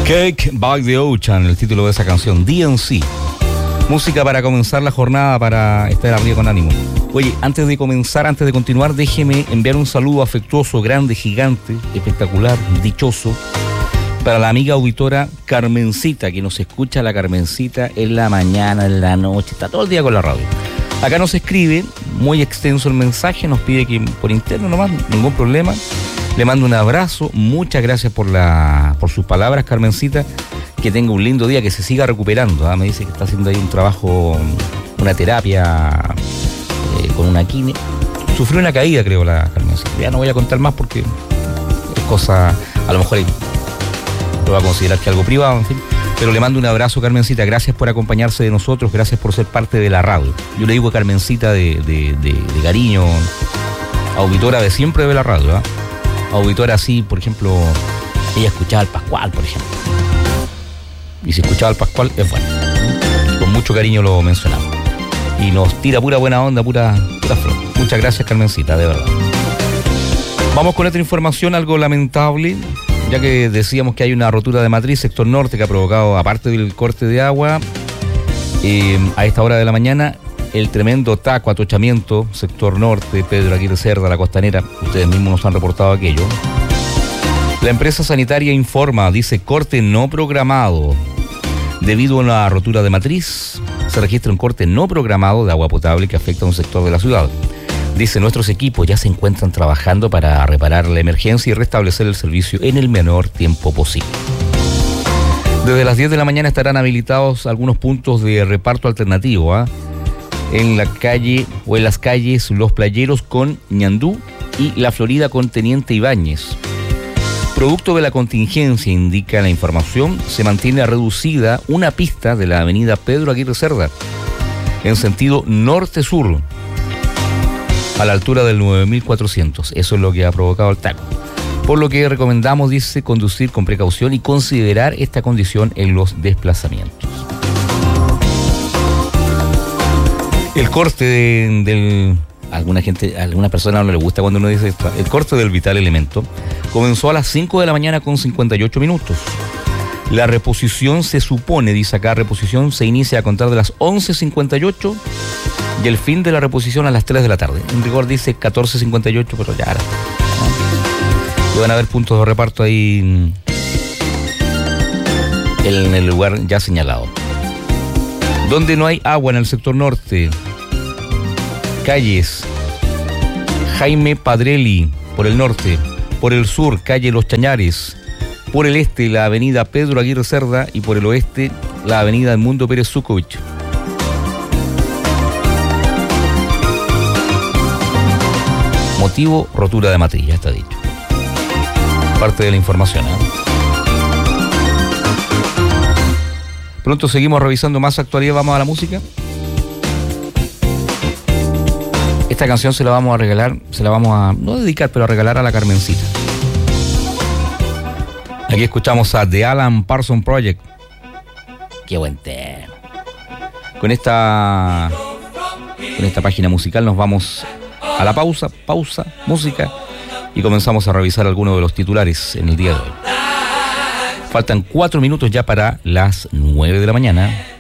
Cake by the Ocean, el título de esa canción, DNC. Música para comenzar la jornada, para estar arriba con ánimo. Oye, antes de continuar, déjeme enviar un saludo afectuoso, grande, gigante, espectacular, dichoso, para la amiga auditora Carmencita, que nos escucha. La Carmencita en la mañana, en la noche, está todo el día con la radio. Acá nos escribe, muy extenso el mensaje, nos pide que por interno nomás, ningún problema. Le mando un abrazo, muchas gracias por sus palabras, Carmencita. Que tenga un lindo día, que se siga recuperando, ¿eh? Me dice que está haciendo ahí un trabajo, una terapia con una quine. Sufrió una caída, creo, la Carmencita. Ya no voy a contar más porque es cosa, a lo mejor lo va a considerar que algo privado, en fin. Pero le mando un abrazo, Carmencita. Gracias por acompañarse de nosotros, gracias por ser parte de la radio. Yo le digo a Carmencita de cariño, auditora de siempre de la radio, ¿eh? Auditora así, por ejemplo, ella escuchaba al Pascual, por ejemplo. Y si escuchaba al Pascual, es bueno. Con mucho cariño lo mencionamos. Y nos tira pura buena onda, pura flor. Muchas gracias, Carmencita, de verdad. Vamos con otra información, algo lamentable, ya que decíamos que hay una rotura de matriz, sector norte, que ha provocado, aparte del corte de agua, a esta hora de la mañana, el tremendo taco, atochamiento, sector norte, Pedro Aguirre Cerda, la Costanera. Ustedes mismos nos han reportado aquello. La empresa sanitaria informa, dice, corte no programado. Debido a una rotura de matriz, se registra un corte no programado de agua potable que afecta a un sector de la ciudad. Dice, nuestros equipos ya se encuentran trabajando para reparar la emergencia y restablecer el servicio en el menor tiempo posible. Desde las 10 de la mañana estarán habilitados algunos puntos de reparto alternativo, en la calle o en las calles Los Playeros con Ñandú y La Florida con Teniente Ibáñez. Producto de la contingencia, indica la información, se mantiene reducida una pista de la avenida Pedro Aguirre Cerda en sentido norte-sur a la altura del 9400. Eso es lo que ha provocado el taco. Por lo que recomendamos, dice, conducir con precaución y considerar esta condición en los desplazamientos. El corte del... alguna persona no le gusta cuando uno dice esto. El corte del vital elemento comenzó a las 5 de la mañana con 58 minutos. La reposición se supone, dice acá, reposición se inicia a contar de las 11:58 y el fin de la reposición a las 3 de la tarde. En rigor dice 14:58, pero ya, ¿no? Y van a haber puntos de reparto ahí en el lugar ya señalado. Donde no hay agua en el sector norte, calles Jaime Padrelli por el norte, por el sur calle Los Chañares, por el este la avenida Pedro Aguirre Cerda y por el oeste la avenida Edmundo Pérez Zukovich. Motivo, rotura de matriz, ya está dicho. Parte de la información, Pronto seguimos revisando más actualidad. Vamos a la música. Esta canción se la vamos a regalar, no dedicar, pero a regalar a la Carmencita. Aquí escuchamos a The Alan Parsons Project. Qué buen tema. Con esta página musical nos vamos a la pausa, música, y comenzamos a revisar algunos de los titulares en el día de hoy. Faltan 4 minutos ya para las 9 de la mañana.